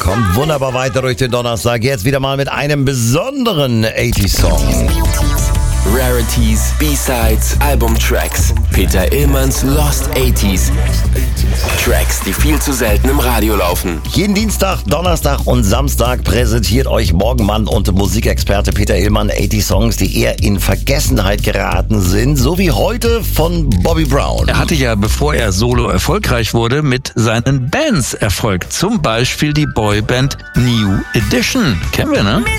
kommt wunderbar weiter durch den Donnerstag. Jetzt wieder mal mit einem besonderen 80s-Song. Rarities, B-Sides, Albumtracks. Peter Illmanns Lost 80s. Tracks, die viel zu selten im Radio laufen. Jeden Dienstag, Donnerstag und Samstag präsentiert euch Morgenmann und Musikexperte Peter Illmann 80 Songs, die eher in Vergessenheit geraten sind, so wie heute von Bobby Brown. Er hatte ja, bevor er solo erfolgreich wurde, mit seinen Bands Erfolg. Zum Beispiel die Boyband New Edition. Kennen wir, ne?